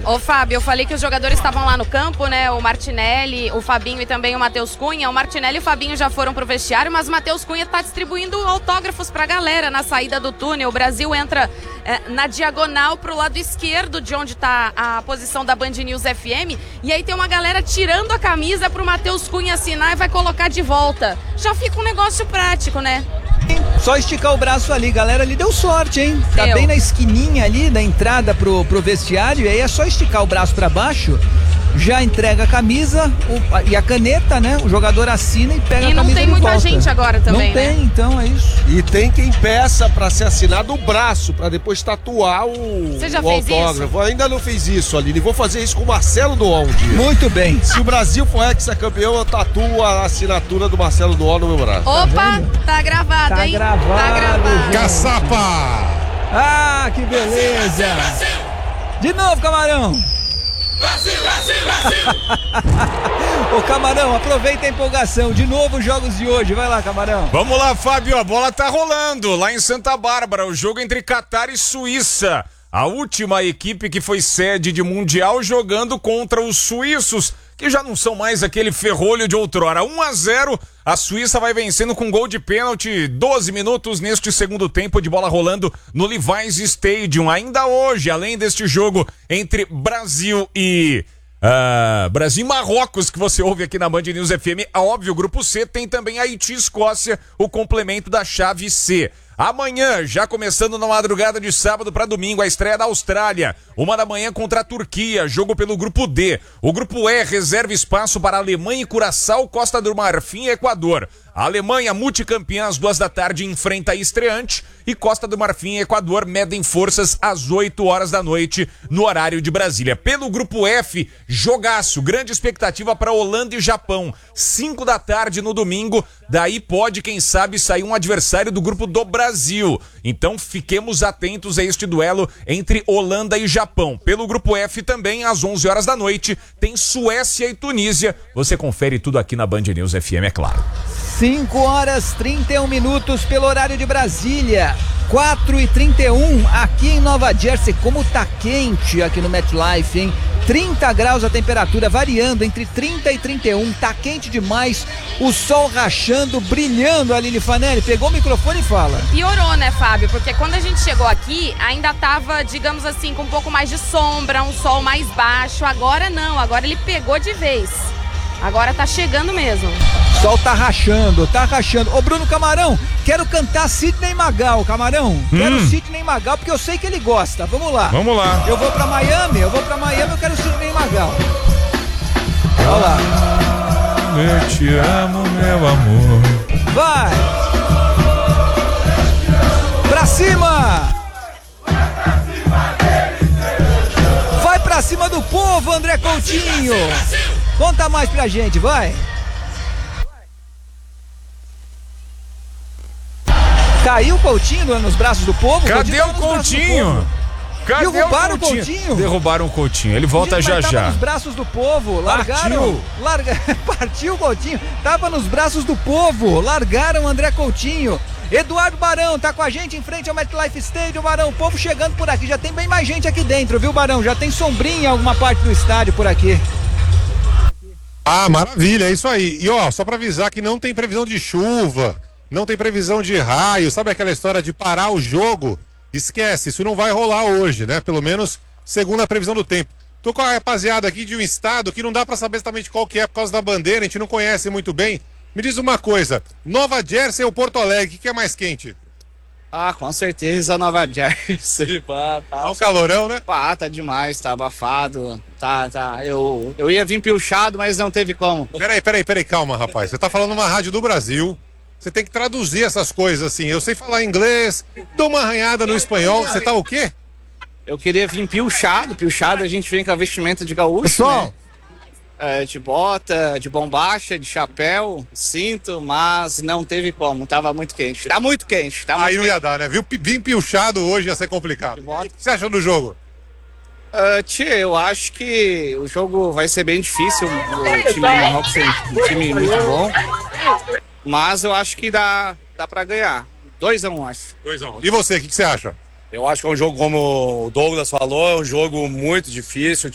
Ô Fábio, eu falei que os jogadores estavam lá no campo, né? O Martinelli, o Fabinho e também o Matheus Cunha. O Martinelli e o Fabinho já foram pro vestiário, mas o Matheus Cunha tá distribuindo autógrafos pra galera na saída do túnel. O Brasil entra na diagonal pro lado esquerdo de onde tá a posição da Band News FM. E aí tem uma galera tirando a camisa pro Matheus Cunha assinar e vai colocar de volta. Já fica um negócio prático, né? Só esticar o braço ali, galera, ali deu sorte, hein? Tá bem na esquininha ali da entrada pro vestiário, e aí é só esticar o braço pra baixo, já entrega a camisa e a caneta, né? O jogador assina e pega a camisa. E não tem muita volta. gente agora também, não tem, né? então é isso. E tem quem peça pra ser assinado o braço, pra depois tatuar Você já o fez autógrafo. isso? Eu ainda não fiz isso, Aline. Vou fazer isso com o Marcelo Doal um dia. Muito bem. Se o Brasil for hexacampeão, eu tatuo a assinatura do Marcelo Doal no meu braço. Opa, tá gravado, Tá hein? gravado, Tá gravado. gente. Caçapa! Ah, que beleza! De novo, Camarão! Ô Camarão, aproveita a empolgação. De novo os jogos de hoje. Vai lá, Camarão. Vamos lá, Fábio, a bola tá rolando lá em Santa Bárbara, o jogo entre Catar e Suíça. A última equipe que foi sede de Mundial jogando contra os suíços, que já não são mais aquele ferrolho de outrora. 1-0, a Suíça vai vencendo com gol de pênalti, 12 minutos neste segundo tempo de bola rolando no Levi's Stadium. Ainda hoje, além deste jogo entre Brasil e Marrocos, que você ouve aqui na Band News FM, óbvio, o grupo C tem também Haiti e Escócia, o complemento da chave C. Amanhã, já começando na madrugada de sábado para domingo, a estreia da Austrália. 1h contra a Turquia, jogo pelo grupo D. O grupo E reserva espaço para Alemanha e Curaçao, Costa do Marfim e Equador. A Alemanha, multicampeã, às 14h, enfrenta a estreante. E Costa do Marfim e Equador medem forças às 8h da noite, no horário de Brasília. Pelo grupo F, jogaço, grande expectativa para Holanda e Japão. 5h no domingo, daí pode, quem sabe, sair um adversário do grupo do Brasil. Então fiquemos atentos a este duelo entre Holanda e Japão. Pelo grupo F também, às 11h da noite, tem Suécia e Tunísia. Você confere tudo aqui na Band News FM, é claro. 5h31 pelo horário de Brasília, 4h31 aqui em Nova Jersey. Como tá quente aqui no MetLife, hein? 30 graus a temperatura, variando entre 30 e 31, tá quente demais, o sol rachando, brilhando. Aline Fanelli, pegou o microfone e fala. Piorou, né, Fábio? Porque quando a gente chegou aqui, ainda tava, digamos assim, com um pouco mais de sombra, um sol mais baixo. Agora não, agora ele pegou de vez. Agora tá chegando mesmo. O sol tá rachando, tá rachando. Ô Bruno Camarão, quero cantar Sidney Magal, Camarão. Quero Sidney Magal porque eu sei que ele gosta. Vamos lá. Vamos lá. Eu vou pra Miami, eu quero Sidney Magal. Olha lá. Eu te amo, meu amor. Vai. Pra cima. Vai pra cima do povo, André Coutinho. Conta mais pra gente, vai. Caiu o Coutinho nos braços do povo? Cadê o Coutinho? Cadê Derrubaram o Coutinho? Derrubaram o Coutinho, ele volta já já. Tava nos braços do povo, largaram. Partiu o Coutinho, tava nos braços do povo, largaram o André Coutinho. Eduardo Barão tá com a gente em frente ao MetLife Stadium. Barão, o povo chegando por aqui, já tem bem mais gente aqui dentro, viu, Barão? Já tem sombrinha em alguma parte do estádio por aqui. Ah, maravilha, é isso aí. E ó, só pra avisar que não tem previsão de chuva, não tem previsão de raio, sabe aquela história de parar o jogo? Esquece, isso não vai rolar hoje, né? Pelo menos segundo a previsão do tempo. Tô com a rapaziada aqui de um estado que não dá pra saber exatamente qual que é por causa da bandeira, a gente não conhece muito bem. Me diz uma coisa, Nova Jersey ou Porto Alegre, o que é mais quente? Ah, com certeza Nova Jersey. Tá um calorão, né? Tá demais, tá abafado. Tá. Eu ia vir piochado, mas não teve como. Peraí, calma, rapaz. Você tá falando uma rádio do Brasil. Você tem que traduzir essas coisas assim. Eu sei falar inglês, dou uma arranhada no espanhol. Você tá o quê? Eu queria vir piochado. Piochado a gente vem com a vestimenta de gaúcho. Pessoal, né? De bota, de bombacha, de chapéu, cinto, mas não teve como, tava muito quente. Tá muito quente. Aí não ia dar, né? Vim piochado hoje ia ser complicado. O que você achou do jogo? Eu acho que o jogo vai ser bem difícil. O time do Marrocos é um time muito bom. Mas eu acho que dá pra ganhar. 2-1, acho. 2-1. E você, o que você acha? Eu acho que é um jogo, como o Douglas falou, é um jogo muito difícil.